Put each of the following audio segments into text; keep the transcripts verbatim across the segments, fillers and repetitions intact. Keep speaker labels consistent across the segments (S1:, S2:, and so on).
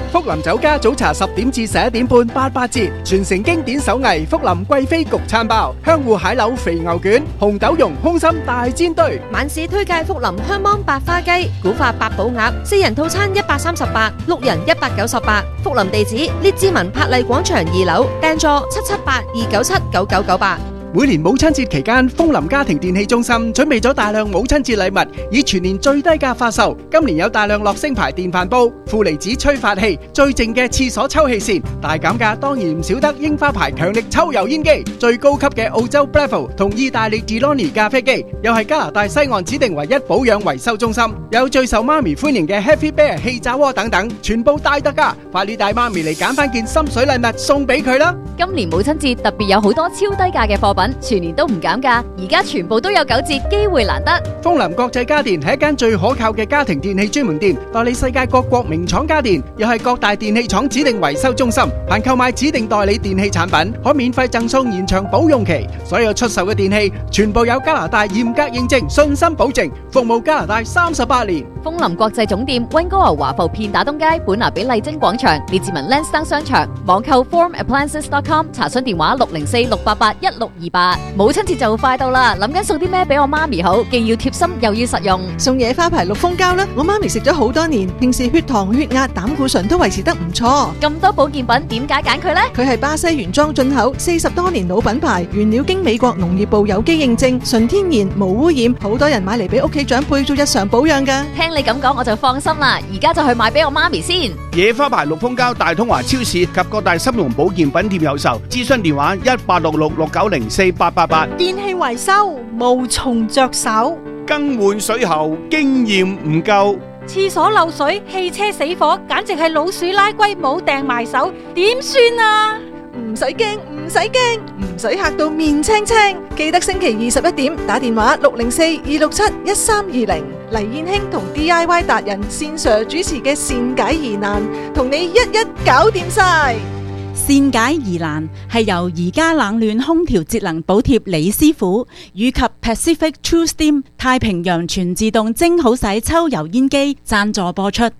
S1: 福林酒家早茶十點至十一點半八八折，傳承經典手藝福林貴妃焗餐包、香芋蟹柳肥牛卷、紅豆蓉空心大煎堆。
S2: 晚市推介福林香芒白花雞、古法八寶鴨，四人套餐一百三十八，六人一百九十八。福林地址：列治文柏麗廣場二樓，訂座七七八二九七九九九八。
S1: 每年母親節期間，豐林家庭電器中心準備咗大量母親節禮物，以全年最低價發售。今年有大量樂聲牌電飯煲、負離子吹發器、最靜嘅廁所抽氣扇，大減價當然唔少得櫻花牌強力抽油煙機、最高級嘅澳洲 Breville 同意大利 Delonghi 咖啡機，又係加拿大西岸指定唯一保養維修中心，有最受媽咪歡迎嘅 Happy Bear 氣炸鍋等等，全部大特價，快啲帶媽咪嚟揀翻件心水禮物送俾佢啦！
S3: 今年母親節特別有好多超低價嘅貨品，全年都唔減價，而家全部都有九折，機會難得。
S1: 豐林國際家電係一間最可靠嘅家庭電器專門店，代理世界各國名廠家電，又係各大電器廠指定維修中心。凡購買指定代理電器產品，可免費贈送延長保用期。所有出售嘅電器全部有加拿大嚴格認證，信心保證，服務加拿大三十八年。
S3: 豐林國際總店溫哥華華埠片打東街本拿比麗晶廣場列治文 Lansdowne 商場，網購 form appliances dot com， 查詢電話六零四六八八一六二八。母親節就快到啦，諗緊送啲咩俾我媽咪好，既要貼心又要實用。
S4: 送野花牌綠蜂膠啦，我媽咪食咗好多年，平時血糖、血壓、膽固醇都維持得唔錯。
S3: 咁多保健品，點解揀佢呢？
S4: 佢係巴西原裝進口，四十多年老品牌，原料經美國農業部有機認證，純天然無污染，好多人買嚟俾屋企長輩做日常保養㗎。
S3: 聽你咁講，我就放心啦，而家就去買俾我媽咪先。
S5: 野花牌綠蜂膠大通華超市及各大參茸保健品店有售，諮詢電話一八六六六九零四八八八。
S6: 電器維修無從着手，
S5: 更換水喉經驗唔夠，
S6: 廁所漏水、汽車死火，簡直係老鼠拉龜冇掟埋手，點算啊？
S4: 唔使驚，唔使驚，唔使嚇到面青青。記得星期二十一點打電話六零四二六七一三二零，黎燕卿同 D I Y 達人線上主持嘅善解疑難，同你一一搞掂晒。
S7: 善解疑難係由宜家冷暖空調節能補貼李師傅以及 Pacific True Steam 太平洋全自動蒸好洗抽油煙機贊助播出。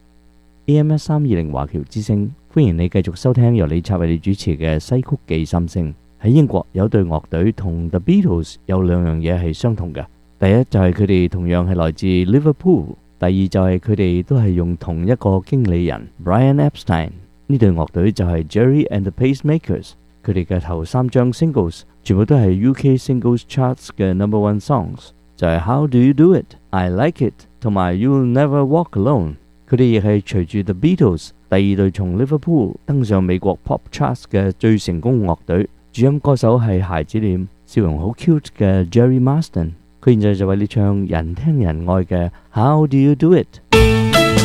S8: A M 一三二零華僑之聲，歡迎你繼續收聽由李察為你主持嘅西曲記心聲。喺英國有隊樂隊同 The Beatles 有兩樣嘢係相同嘅，第一就係佢哋同樣係來自 Liverpool， 第二就係佢哋都係用同一個經理人 Brian Epstein。呢隊樂隊就係 Jerry and the Pacemakers， 佢哋嘅頭三張 singles 全部都係 U K Singles Charts 嘅 number one songs， 就係 How Do You Do It、I Like It 同埋 You'll Never Walk Alone。 佢哋亦係隨住 The Beatles 第二隊從 Liverpool 登上美國 Pop Charts 嘅最成功樂隊。主音歌手係孩子臉、笑容好 cute 嘅 Jerry Marsden， 佢現在就為你唱人聽人愛嘅 How Do You Do It。